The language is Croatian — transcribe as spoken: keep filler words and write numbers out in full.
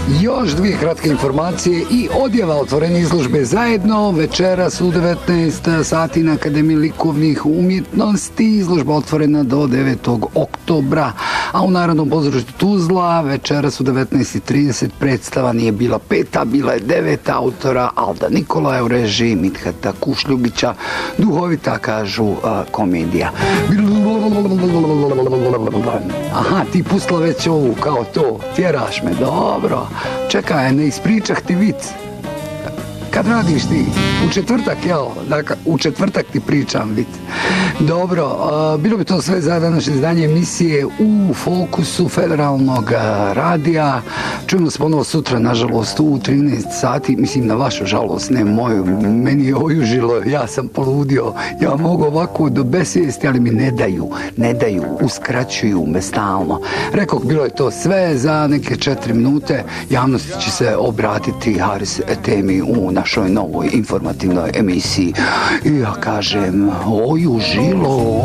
Još dvije kratke informacije i odjava otvorene izložbe zajedno. Večeras u devetnaest sati na Akademiji likovnih umjetnosti. Izložba otvorena do devetog oktobra. A u Narodnom pozorištu Tuzla večeras u devetnaest trideset predstava nije bila peta, bila je deveta autora Alda Nikolaja u režiji Midhata Kušljugića. Duhovita, kažu, a, komedija. Aha, ti pustila već ovu, kao to, tjeraš me, dobro. Čekaj, ne ispričah ti vic. Kad radiš ti? U četvrtak, jel? Dakle, u četvrtak ti pričam vic. Dobro, uh, bilo bi to sve za današnje izdanje emisije u fokusu Federalnog radija. Čujemo se ponovo sutra, nažalost, u trinaest sati. Mislim, na vašu žalost, ne moju. Meni je ojužilo, ja sam poludio. Ja mogu ovako do besvijesti, ali mi ne daju. Ne daju, uskraćuju me stalno. Rekao, bilo je to sve za neke četiri minute. Javnosti će se obratiti Haris temi u našoj novoj informativnoj emisiji. I ja kažem, ojužilo.